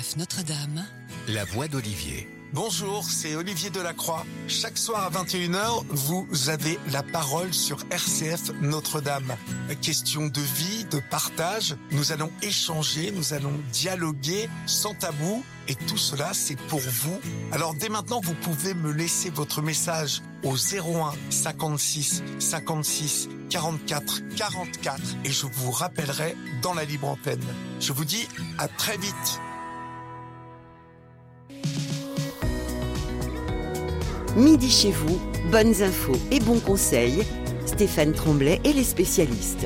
RCF Notre-Dame. La voix d'Olivier. Bonjour, c'est Olivier Delacroix. Chaque soir à 21h, vous avez la parole sur RCF Notre-Dame. Question de vie, de partage. Nous allons échanger, nous allons dialoguer sans tabou. Et tout cela, c'est pour vous. Alors dès maintenant, vous pouvez me laisser votre message au 01 56 56 44 44 et je vous rappellerai dans la libre antenne. Je vous dis à très vite. Midi chez vous, bonnes infos et bons conseils. Stéphane Tremblay et les spécialistes.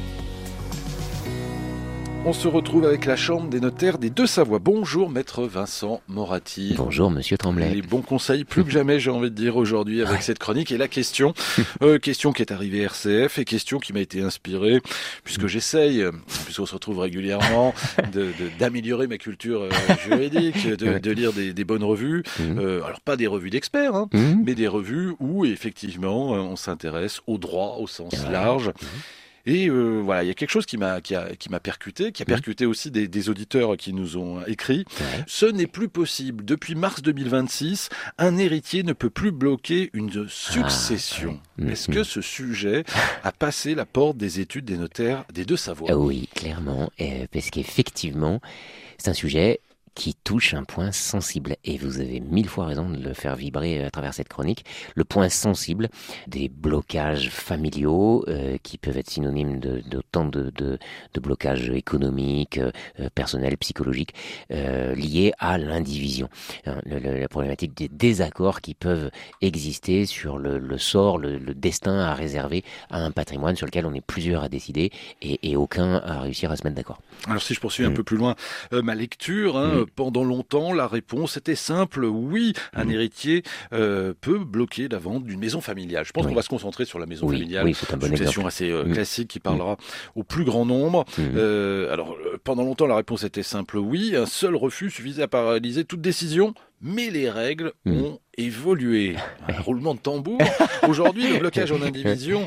On se retrouve avec la Chambre des notaires des Deux-Savoies. Bonjour Maître Vincent Moratti. Bonjour Monsieur Tremblay. Les bons conseils, plus que jamais j'ai envie de dire aujourd'hui avec cette chronique. Et la question qui est arrivée RCF et question qui m'a été inspirée, puisque puisqu'on se retrouve régulièrement, d'améliorer ma culture juridique, de lire des bonnes revues. Alors pas des revues d'experts, mais des revues où effectivement on s'intéresse au droit au sens large. Et voilà, il y a quelque chose qui m'a percuté, qui a percuté aussi des auditeurs qui nous ont écrit. Ce n'est plus possible. Depuis mars 2026, un héritier ne peut plus bloquer une succession. Est-ce que ce sujet a passé la porte des études des notaires des Deux-Savoies ? Oui, clairement, parce qu'effectivement, c'est un sujet qui touche un point sensible. Et vous avez 1000 fois raison de le faire vibrer à travers cette chronique. Le point sensible des blocages familiaux qui peuvent être synonymes d'autant de blocages économiques, personnels, psychologiques, liés à l'indivision. La problématique des désaccords qui peuvent exister sur le sort, le destin à réserver à un patrimoine sur lequel on est plusieurs à décider et aucun à réussir à se mettre d'accord. Alors si je poursuis un peu plus loin ma lecture, pendant longtemps, la réponse était simple. Oui, un héritier peut bloquer la vente d'une maison familiale. Je pense qu'on va se concentrer sur la maison familiale. Oui, c'est un bon succession assez classique qui parlera au plus grand nombre. Alors, pendant longtemps, la réponse était simple. Oui, un seul refus suffisait à paralyser toute décision. Mais les règles ont évolué. Un roulement de tambour. Aujourd'hui, le blocage en indivision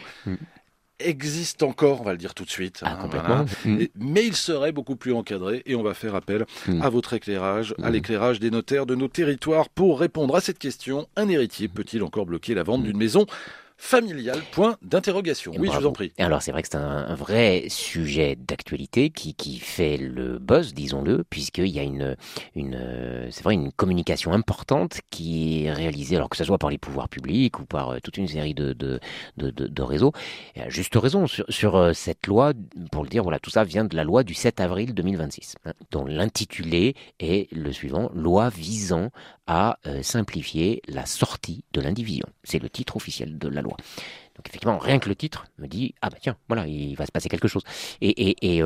existe encore, on va le dire tout de suite. Complètement. Voilà. Mais il serait beaucoup plus encadré et on va faire appel à votre éclairage, à l'éclairage des notaires de nos territoires pour répondre à cette question. Un héritier peut-il encore bloquer la vente d'une maison familiale ? Point d'interrogation. Oui, je vous en prie. Alors c'est vrai que c'est un vrai sujet d'actualité qui fait le buzz, disons-le, puisqu'il y a une communication importante qui est réalisée, alors que ce soit par les pouvoirs publics ou par toute une série de réseaux. Et à juste raison sur cette loi, pour le dire, voilà, tout ça vient de la loi du 7 avril 2026, dont l'intitulé est le suivant: loi visant à simplifier la sortie de l'indivision. C'est le titre officiel de la loi. Donc effectivement, rien que le titre me dit « Ah bah tiens, voilà, il va se passer quelque chose ». Et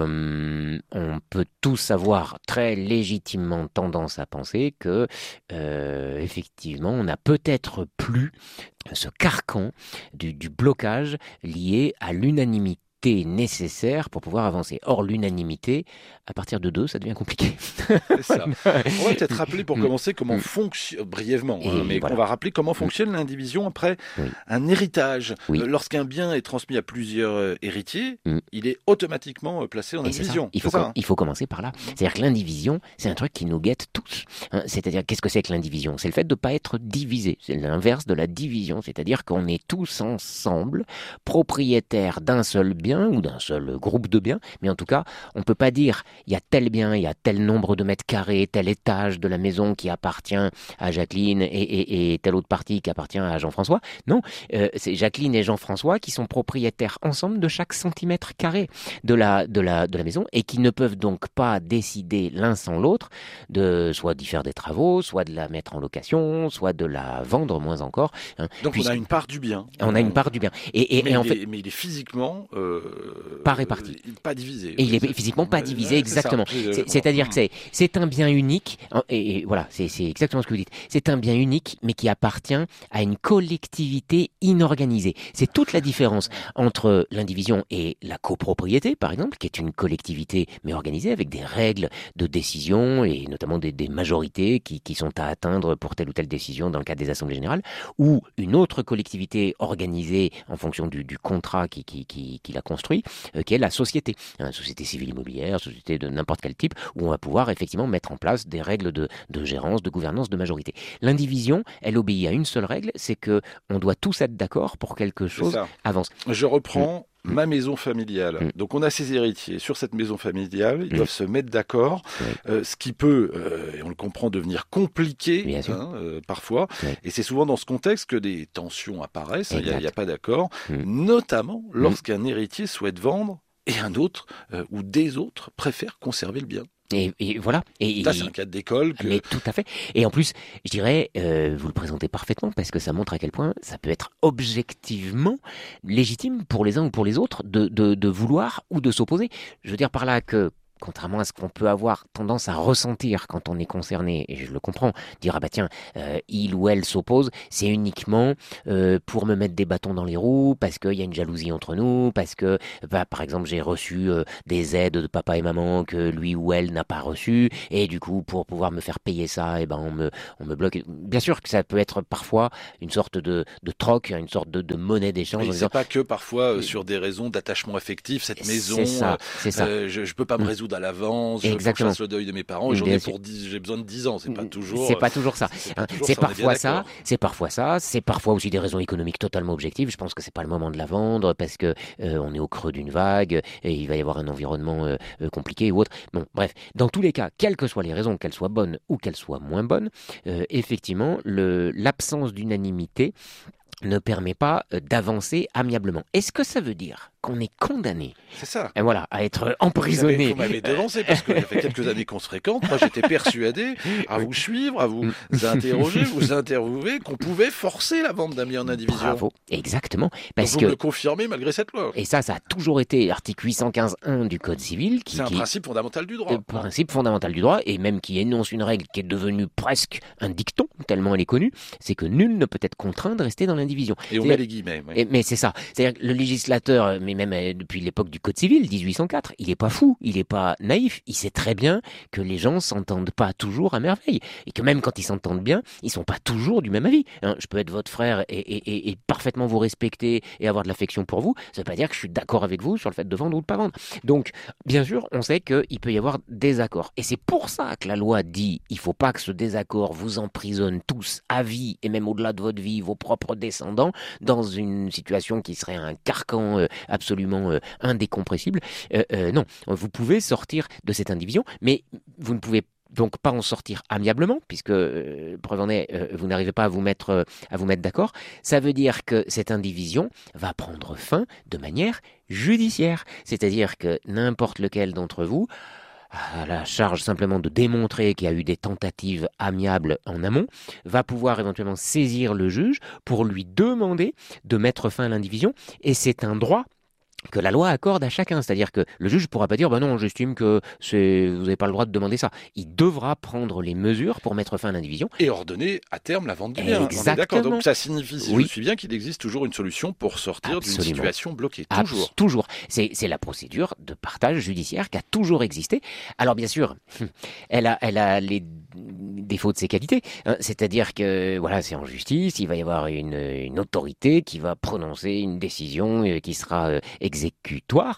on peut tous avoir très légitimement tendance à penser que effectivement, on n'a peut-être plus ce carcan du blocage lié à l'unanimité nécessaire pour pouvoir avancer. Or, l'unanimité, à partir de 2, ça devient compliqué. C'est ça. On va peut-être rappeler pour commencer comment fonctionne, brièvement, mais voilà. On va rappeler comment fonctionne l'indivision après un héritage. Lorsqu'un bien est transmis à plusieurs héritiers, il est automatiquement placé en indivision. Il faut commencer par là. C'est-à-dire que l'indivision, c'est un truc qui nous guette tous. C'est-à-dire, qu'est-ce que c'est que l'indivision ? C'est le fait de ne pas être divisé. C'est l'inverse de la division. C'est-à-dire qu'on est tous ensemble, propriétaires d'un seul bien ou d'un seul groupe de biens, mais en tout cas, on ne peut pas dire il y a tel bien, il y a tel nombre de mètres carrés, tel étage de la maison qui appartient à Jacqueline et telle autre partie qui appartient à Jean-François. Non, c'est Jacqueline et Jean-François qui sont propriétaires ensemble de chaque centimètre carré de la maison et qui ne peuvent donc pas décider l'un sans l'autre de soit d'y faire des travaux, soit de la mettre en location, soit de la vendre, moins encore. Donc on a une part du bien. On a une part du bien. Mais il est physiquement pas réparti. Pas divisé. Et il est physiquement pas divisé, exactement. C'est-à-dire que c'est un bien unique, et voilà, c'est exactement ce que vous dites. C'est un bien unique, mais qui appartient à une collectivité inorganisée. C'est toute la différence entre l'indivision et la copropriété, par exemple, qui est une collectivité, mais organisée, avec des règles de décision, et notamment des majorités qui sont à atteindre pour telle ou telle décision dans le cadre des assemblées générales, ou une autre collectivité organisée en fonction du contrat qui la construit, qui est la société. Société civile immobilière, société de n'importe quel type, où on va pouvoir effectivement mettre en place des règles de gérance, de gouvernance, de majorité. L'indivision, elle obéit à une seule règle, c'est que on doit tous être d'accord pour quelque chose avance. Je reprends ma maison familiale. Donc on a ces héritiers. Sur cette maison familiale, ils doivent se mettre d'accord, ce qui peut, et on le comprend, devenir compliqué parfois. Et c'est souvent dans ce contexte que des tensions apparaissent, il n'y a pas d'accord, notamment lorsqu'un héritier souhaite vendre et un autre ou des autres préfèrent conserver le bien. Et voilà. Ça, c'est un cas d'école. Mais tout à fait. Et en plus, je dirais, vous le présentez parfaitement parce que ça montre à quel point ça peut être objectivement légitime pour les uns ou pour les autres de vouloir ou de s'opposer. Je veux dire par là que, contrairement à ce qu'on peut avoir tendance à ressentir quand on est concerné, et je le comprends, dire ah bah tiens, il ou elle s'oppose, c'est uniquement pour me mettre des bâtons dans les roues, parce qu'il y a une jalousie entre nous, parce que par exemple j'ai reçu des aides de papa et maman que lui ou elle n'a pas reçu, et du coup pour pouvoir me faire payer ça, on me bloque. Bien sûr que ça peut être parfois une sorte de troc, une sorte de monnaie d'échange. C'est pas que parfois sur des raisons d'attachement affectif, cette maison, c'est ça. Je peux pas me résoudre à l'avance, je fasse le deuil de mes parents, et j'ai besoin de 10 ans, c'est pas toujours ça. C'est parfois ça, c'est parfois aussi des raisons économiques totalement objectives. Je pense que c'est pas le moment de la vendre parce que on est au creux d'une vague et il va y avoir un environnement compliqué ou autre. Bon, bref, dans tous les cas, quelles que soient les raisons, qu'elles soient bonnes ou qu'elles soient moins bonnes, effectivement, l'absence d'unanimité ne permet pas d'avancer amiablement. Est-ce que ça veut dire qu'on est condamné, c'est ça, et voilà, à être emprisonné? Vous m'avez devancé parce que ça fait quelques années qu'on se fréquente. Moi, j'étais persuadé à vous suivre, à vous interroger, vous interviewer, qu'on pouvait forcer la vente d'un bien en indivision. Bravo, exactement. Parce que vous le confirmez malgré cette loi. Et ça a toujours été l'article 815.1 du Code civil. C'est un principe fondamental du droit. Principe fondamental du droit, et même qui énonce une règle qui est devenue presque un dicton, tellement elle est connue, c'est que nul ne peut être contraint de rester dans l'indivision. Et on met les guillemets. Oui. Mais c'est ça. C'est-à-dire que le législateur, mais même depuis l'époque du Code civil, 1804, il est pas fou, il est pas naïf. Il sait très bien que les gens s'entendent pas toujours à merveille. Et que même quand ils s'entendent bien, ils sont pas toujours du même avis. Je peux être votre frère et parfaitement vous respecter et avoir de l'affection pour vous. Ça veut pas dire que je suis d'accord avec vous sur le fait de vendre ou de pas vendre. Donc, bien sûr, on sait qu'il peut y avoir des accords. Et c'est pour ça que la loi dit, il faut pas que ce désaccord vous emprisonne tous à vie et même au-delà de votre vie, vos propres descendants, dans une situation qui serait un carcan absolument indécompressible. Non, vous pouvez sortir de cette indivision, mais vous ne pouvez donc pas en sortir amiablement, puisque preuve en est, vous n'arrivez pas à vous mettre d'accord. Ça veut dire que cette indivision va prendre fin de manière judiciaire, c'est-à-dire que n'importe lequel d'entre vous à la charge simplement de démontrer qu'il y a eu des tentatives amiables en amont, va pouvoir éventuellement saisir le juge pour lui demander de mettre fin à l'indivision, et c'est un droit que la loi accorde à chacun. C'est-à-dire que le juge ne pourra pas dire non, j'estime que vous n'avez pas le droit de demander ça. Il devra prendre les mesures pour mettre fin à l'indivision. Et ordonner à terme la vente du bien. Exactement. D'accord. Donc ça signifie, si je suis bien, qu'il existe toujours une solution pour sortir d'une situation bloquée. Toujours. Toujours. C'est la procédure de partage judiciaire qui a toujours existé. Alors bien sûr, elle a les défauts de ses qualités. C'est-à-dire que voilà, c'est en justice, il va y avoir une autorité qui va prononcer une décision qui sera exécutoire,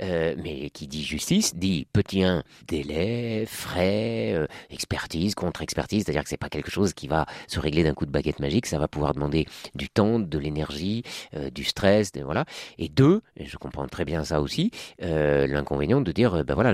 mais qui dit justice, dit petit 1, délai, frais, expertise, contre-expertise, c'est-à-dire que c'est pas quelque chose qui va se régler d'un coup de baguette magique, ça va pouvoir demander du temps, de l'énergie, du stress, voilà. Et 2, et je comprends très bien ça aussi, l'inconvénient de dire, voilà,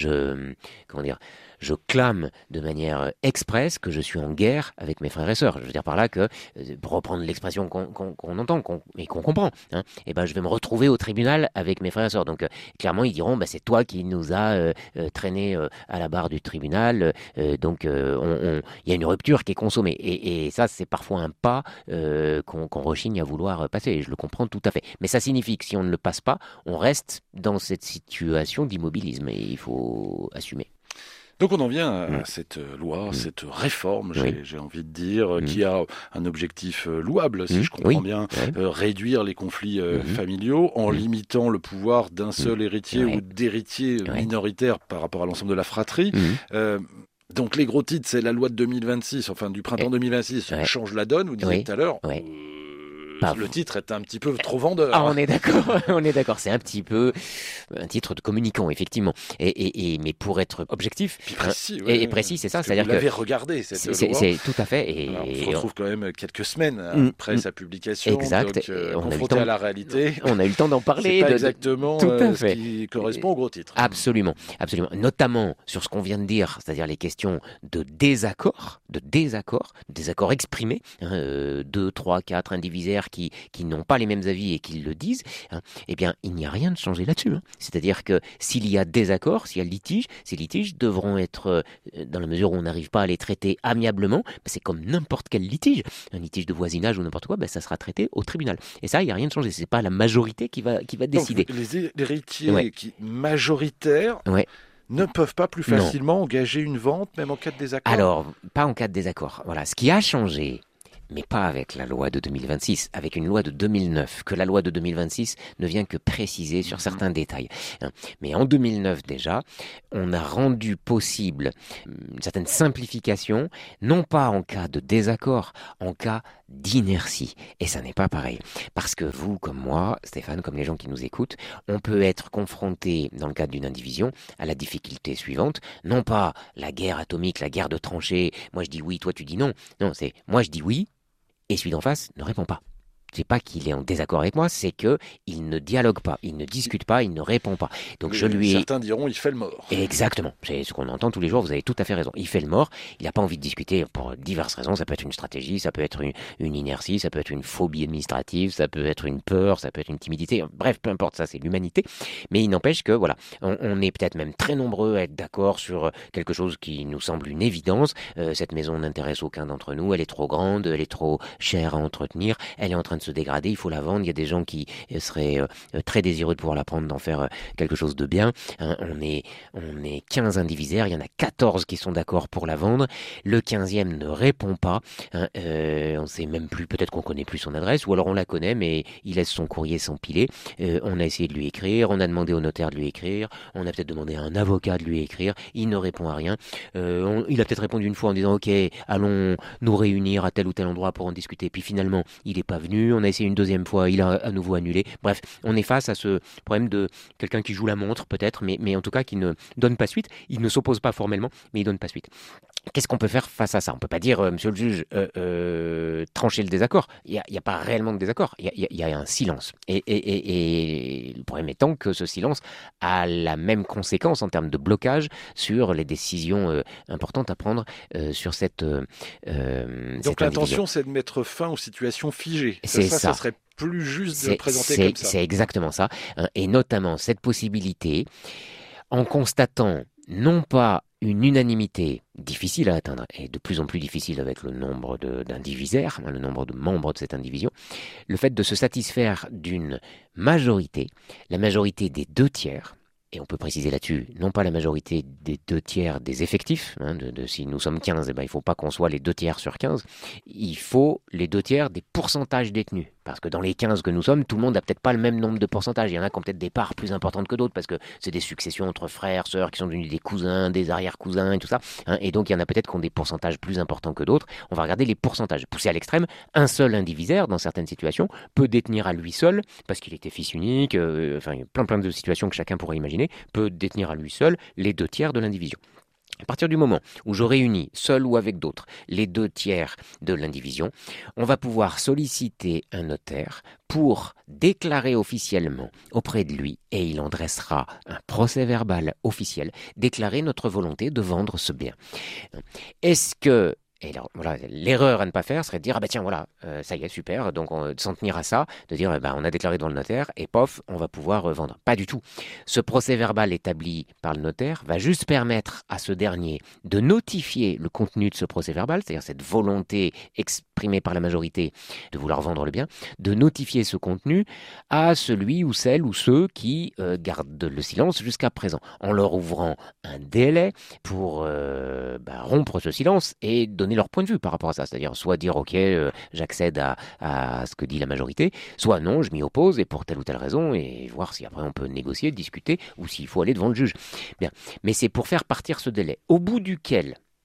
je clame de manière expresse que je suis en guerre avec mes frères et sœurs. Je veux dire par là que, pour reprendre l'expression qu'on entend et qu'on comprend, je vais me retrouver au tribunal avec mes frères et sœurs. Donc clairement, ils diront, c'est toi qui nous as traîné à la barre du tribunal. Donc il y a une rupture qui est consommée. Et ça, c'est parfois un pas qu'on rechigne à vouloir passer. Et je le comprends tout à fait. Mais ça signifie que si on ne le passe pas, on reste dans cette situation d'immobilisme. Et il faut assumer. Donc on en vient à cette loi, cette réforme, j'ai envie de dire, qui a un objectif louable, si je comprends bien, réduire les conflits familiaux en limitant le pouvoir d'un seul héritier ou d'héritier minoritaire par rapport à l'ensemble de la fratrie. Donc les gros titres, c'est la loi de 2026, enfin du printemps 2026, change la donne, vous disiez tout à l'heure. le titre est un petit peu trop vendeur. Ah, on est d'accord, on est d'accord. C'est un petit peu un titre de communicant, effectivement. Mais pour être objectif précis, et précis, c'est ça. C'est-à-dire vous l'avez regardé cette loi. C'est tout à fait. Et alors, on se retrouve quand même quelques semaines après sa publication. Exact. Donc, confronté à la réalité. On a eu le temps d'en parler. C'est pas exactement ce qui correspond au gros titre. Absolument, absolument. Notamment sur ce qu'on vient de dire, c'est-à-dire les questions de désaccord exprimés, 2, 3, 4 indivisaires qui n'ont pas les mêmes avis et qui le disent, eh bien, il n'y a rien de changé là-dessus. C'est-à-dire que s'il y a désaccord, s'il y a litige, ces litiges devront être, dans la mesure où on n'arrive pas à les traiter amiablement, c'est comme n'importe quel litige. Un litige de voisinage ou n'importe quoi, ça sera traité au tribunal. Et ça, il n'y a rien de changé. C'est pas la majorité qui va décider. Donc, les héritiers majoritaires ne peuvent pas plus facilement engager une vente, même en cas de désaccord. Alors, pas en cas de désaccord. Voilà. Ce qui a changé, mais pas avec la loi de 2026, avec une loi de 2009, que la loi de 2026 ne vient que préciser sur certains détails. Mais en 2009 déjà, on a rendu possible une certaine simplification, non pas en cas de désaccord, en cas d'inertie. Et ça n'est pas pareil. Parce que vous, comme moi, Stéphane, comme les gens qui nous écoutent, on peut être confronté, dans le cadre d'une indivision, à la difficulté suivante. Non pas la guerre atomique, la guerre de tranchées, moi je dis oui, toi tu dis non. Non, c'est moi je dis oui, et celui d'en face ne répond pas. C'est pas qu'il est en désaccord avec moi, c'est que il ne dialogue pas, il ne discute pas, il ne répond pas. Donc certains diront il fait le mort. Exactement, c'est ce qu'on entend tous les jours. Vous avez tout à fait raison. Il fait le mort. Il n'a pas envie de discuter pour diverses raisons. Ça peut être une stratégie, ça peut être une inertie, ça peut être une phobie administrative, ça peut être une peur, ça peut être une timidité. Bref, peu importe, ça c'est l'humanité. Mais il n'empêche que voilà, on est peut-être même très nombreux à être d'accord sur quelque chose qui nous semble une évidence. Cette maison n'intéresse aucun d'entre nous. Elle est trop grande, elle est trop chère à entretenir. Elle est en train de se dégrader, il faut la vendre. Il y a des gens qui seraient très désireux de pouvoir la prendre, d'en faire quelque chose de bien. On est 15 indivisaires, il y en a 14 qui sont d'accord pour la vendre. Le 15e ne répond pas. On sait même plus, peut-être qu'on connaît plus son adresse, ou alors on la connaît, mais il laisse son courrier s'empiler. On a essayé de lui écrire, on a demandé au notaire de lui écrire, on a peut-être demandé à un avocat de lui écrire, il ne répond à rien. Il a peut-être répondu une fois en disant ok, allons nous réunir à tel ou tel endroit pour en discuter, puis finalement il n'est pas venu. On a essayé une deuxième fois, il a à nouveau annulé. Bref, on est face à ce problème de quelqu'un qui joue la montre peut-être, mais en tout cas qui ne donne pas suite. Il ne s'oppose pas formellement, mais il donne pas suite. Qu'est-ce qu'on peut faire face à ça? On peut pas dire, monsieur le juge, tranchez le désaccord. Il y a pas réellement de désaccord. Il y a un silence. Et le problème étant que ce silence a la même conséquence en termes de blocage sur les décisions importantes à prendre sur cette donc l'intention, c'est de mettre fin aux situations figées. Ça serait plus juste de le présenter comme ça. C'est exactement ça. Et notamment cette possibilité, en constatant non pas une unanimité difficile à atteindre, et de plus en plus difficile avec le nombre d'indivisaires, le nombre de membres de cette indivision, le fait de se satisfaire d'une majorité, la majorité des 2/3, et on peut préciser là-dessus, non pas la majorité des 2/3 des effectifs, si nous sommes 15, il ne faut pas qu'on soit les 2/3 sur 15, il faut les 2/3 des pourcentages détenus. Parce que dans les 15 que nous sommes, tout le monde n'a peut-être pas le même nombre de pourcentages. Il y en a qui ont peut-être des parts plus importantes que d'autres, parce que c'est des successions entre frères, sœurs, qui sont devenus des cousins, des arrière-cousins et tout ça. Et donc il y en a peut-être qui ont des pourcentages plus importants que d'autres. On va regarder les pourcentages. Poussé à l'extrême, un seul indivisaire, dans certaines situations, peut détenir à lui seul, parce qu'il était fils unique, il y a plein de situations que chacun pourrait imaginer, peut détenir à lui seul les 2/3 de l'indivision. À partir du moment où je réunis, seul ou avec d'autres, les 2/3 de l'indivision, on va pouvoir solliciter un notaire pour déclarer officiellement auprès de lui, et il en dressera un procès-verbal officiel, déclarer notre volonté de vendre ce bien. Est-ce que Et alors, voilà, l'erreur à ne pas faire serait de dire, ah ben tiens, voilà, ça y est, super, donc s'en tenir à ça, de dire, on a déclaré devant le notaire, et pof, on va pouvoir vendre. Pas du tout. Ce procès verbal établi par le notaire va juste permettre à ce dernier de notifier le contenu de ce procès verbal, c'est-à-dire cette volonté exprimée par la majorité de vouloir vendre le bien, de notifier ce contenu à celui ou celle ou ceux qui gardent le silence jusqu'à présent, en leur ouvrant un délai pour rompre ce silence et donner leur point de vue par rapport à ça. C'est-à-dire soit dire ok, j'accède à ce que dit la majorité, soit non, je m'y oppose et pour telle ou telle raison, et voir si après on peut négocier, discuter, ou s'il faut aller devant le juge. Bien. Mais c'est pour faire partir ce délai, au bout duquel,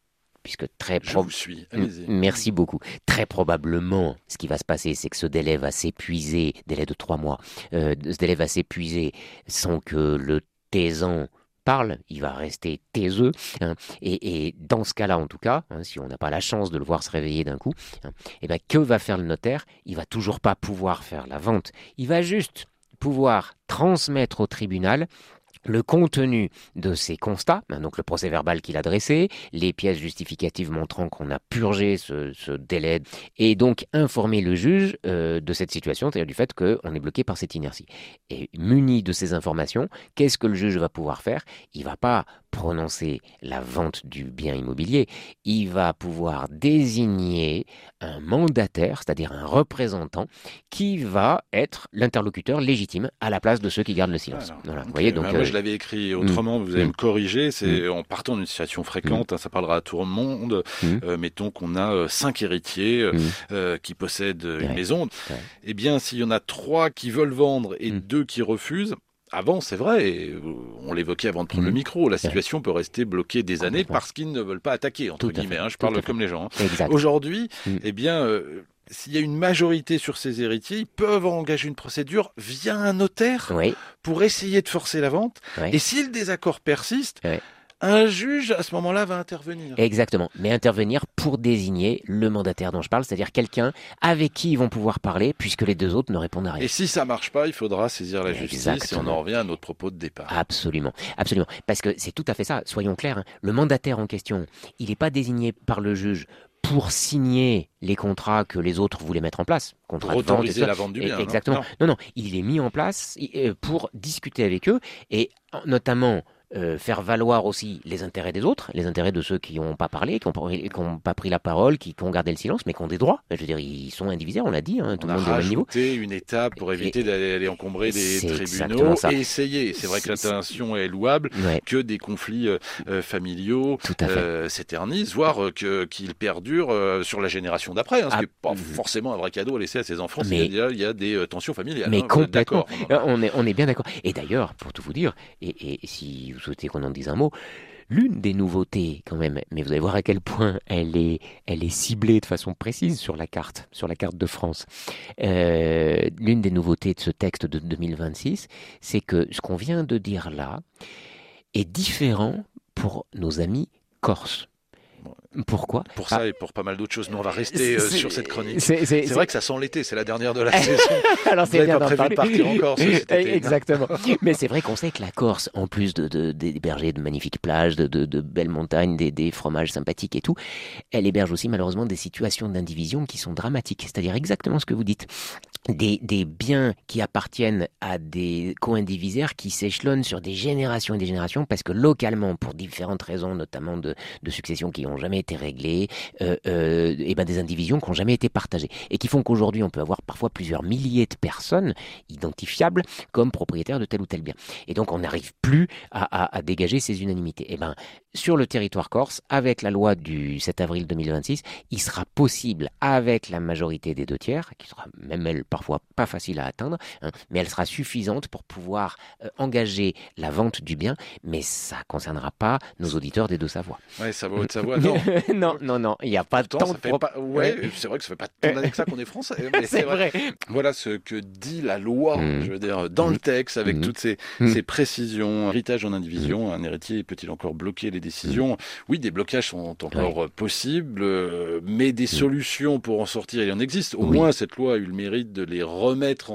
puisque Je vous suis, allez-y. Merci beaucoup. Très probablement, ce qui va se passer, c'est que ce délai va s'épuiser, délai de 3 mois, ce délai va s'épuiser sans que le taisant parle, il va rester taiseux, hein, et dans ce cas-là en tout cas, hein, si on n'a pas la chance de le voir se réveiller d'un coup, hein, et ben que va faire le notaire? Il va toujours pas pouvoir faire la vente, il va juste pouvoir transmettre au tribunal le contenu de ces constats, donc le procès-verbal qu'il a dressé, les pièces justificatives montrant qu'on a purgé ce délai, et donc informer le juge de cette situation, c'est-à-dire du fait qu'on est bloqué par cette inertie. Et muni de ces informations, qu'est-ce que le juge va pouvoir faire? Il ne va pas prononcer la vente du bien immobilier, il va pouvoir désigner un mandataire, c'est-à-dire un représentant, qui va être l'interlocuteur légitime à la place de ceux qui gardent le silence. Alors, voilà, okay. Vous voyez, donc, moi, je l'avais écrit autrement, vous allez me corriger, c'est en partant d'une situation fréquente, hein, ça parlera à tout le monde, mettons qu'on a 5 héritiers qui possèdent une maison, eh bien, s'il y en a 3 qui veulent vendre et 2 qui refusent, avant, c'est vrai, et on l'évoquait avant de prendre le micro, la situation peut rester bloquée des années parce qu'ils ne veulent pas attaquer, entre guillemets, hein, je parle comme les gens. Hein. Aujourd'hui, eh bien, s'il y a une majorité sur ces héritiers, ils peuvent engager une procédure via un notaire pour essayer de forcer la vente. Et si le désaccord persiste, un juge, à ce moment-là, va intervenir. Exactement, mais intervenir pour désigner le mandataire dont je parle, c'est-à-dire quelqu'un avec qui ils vont pouvoir parler, puisque les 2 autres ne répondent à rien. Et si ça marche pas, il faudra saisir la justice, et on en revient à notre propos de départ. Absolument, absolument, parce que c'est tout à fait ça, soyons clairs, hein. Le mandataire en question, il n'est pas désigné par le juge pour signer les contrats que les autres voulaient mettre en place. Pour autoriser la vente du bien. Exactement. Non, il est mis en place pour discuter avec eux, et notamment faire valoir aussi les intérêts des autres, les intérêts de ceux qui n'ont pas parlé, qui n'ont pas pris la parole, qui ont gardé le silence, mais qui ont des droits. Je veux dire, ils sont indivisaires, on l'a dit, hein, tout le monde est au même niveau. On a rajouté une étape pour éviter d'aller encombrer des tribunaux et essayer. C'est vrai que l'intention est louable, que des conflits familiaux s'éternisent, voire qu'ils perdurent sur la génération d'après, hein, ce qui n'est pas forcément un vrai cadeau à laisser à ses enfants, il y a des tensions familiales. Mais complètement, on est bien d'accord. Et d'ailleurs, pour tout vous dire, et si vous souhaitez qu'on en dise un mot, l'une des nouveautés quand même, mais vous allez voir à quel point elle est ciblée de façon précise sur la carte de France. L'une des nouveautés de ce texte de 2026, c'est que ce qu'on vient de dire là est différent pour nos amis corses. Pourquoi? Pour ça et pour pas mal d'autres choses. Mais on va rester sur cette chronique. C'est vrai que ça sent l'été, c'est la dernière de la saison. Alors c'est bien d'en parler. Vous n'avez pas prévu de partir en Corse cet été. Exactement. Mais c'est vrai qu'on sait que la Corse, en plus d'héberger de magnifiques plages, de belles montagnes, des fromages sympathiques et tout, elle héberge aussi malheureusement des situations d'indivision qui sont dramatiques. C'est-à-dire exactement ce que vous dites. Des biens qui appartiennent à des co-indivisaires qui s'échelonnent sur des générations et des générations parce que localement, pour différentes raisons, notamment de succession qui n'ont jamais été réglées, et des indivisions qui n'ont jamais été partagées et qui font qu'aujourd'hui on peut avoir parfois plusieurs milliers de personnes identifiables comme propriétaires de tel ou tel bien. Et donc on n'arrive plus à dégager ces unanimités. Sur le territoire corse, avec la loi du 7 avril 2026, il sera possible, avec la majorité des 2/3, qui sera même elle parfois pas facile à atteindre, hein, mais elle sera suffisante pour pouvoir engager la vente du bien, mais ça ne concernera pas nos auditeurs des Deux-Savoies. Oui, ça va Haute-Savoie, non. non, il n'y a pas de temps. C'est vrai que ça fait pas tant d'années que ça qu'on est français. Mais c'est vrai. Voilà ce que dit la loi, je veux dire, dans le texte, avec toutes ces précisions. Héritage en indivision, un héritier peut-il encore bloquer les décisions? Oui, des blocages sont encore possibles, mais des solutions pour en sortir, il en existe. Au moins, cette loi a eu le mérite de les remettre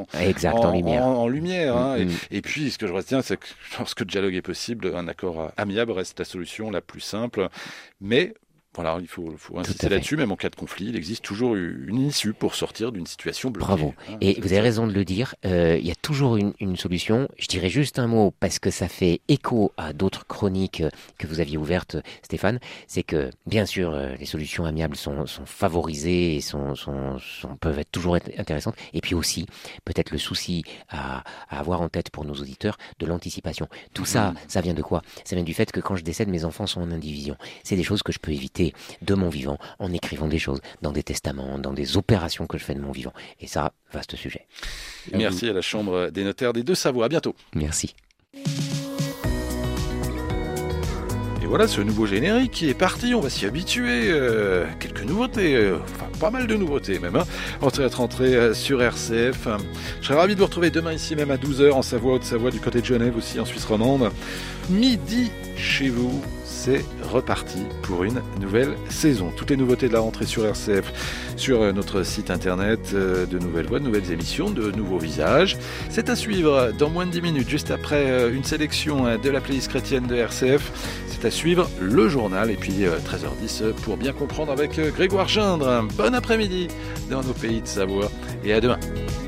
en lumière. Hein. Et puis, ce que je retiens, c'est que lorsque le dialogue est possible, un accord amiable reste la solution la plus simple. Mais voilà, il faut insister là-dessus, même en cas de conflit, il existe toujours une issue pour sortir d'une situation bloquée. Bravo. Et vous avez raison de le dire, il y a toujours une solution. Je dirais juste un mot, parce que ça fait écho à d'autres chroniques que vous aviez ouvertes, Stéphane, c'est que, bien sûr, les solutions amiables sont favorisées et peuvent toujours être intéressantes. Et puis aussi, peut-être le souci à avoir en tête pour nos auditeurs, de l'anticipation. Tout ça vient de quoi? Ça vient du fait que quand je décède, mes enfants sont en indivision. C'est des choses que je peux éviter de mon vivant en écrivant des choses dans des testaments, dans des opérations que je fais de mon vivant. Et ça, vaste sujet. Merci à la Chambre des notaires des Deux-Savoies. À bientôt. Merci. voilà ce nouveau générique qui est parti, on va s'y habituer. Quelques nouveautés, enfin pas mal de nouveautés même, hein, vont être rentrées sur RCF. Je serais ravi de vous retrouver demain ici même à 12h en Savoie, Haute-Savoie, du côté de Genève aussi en Suisse romande. Midi chez vous, c'est reparti pour une nouvelle saison. Toutes les nouveautés de la rentrée sur RCF, sur notre site internet, de nouvelles voix, de nouvelles émissions, de nouveaux visages. C'est à suivre dans moins de 10 minutes, juste après une sélection de la playlist chrétienne de RCF. C'est à suivre le journal et puis 13h10 pour bien comprendre avec Grégoire Gindre. Bon après-midi dans nos pays de Savoie et à demain.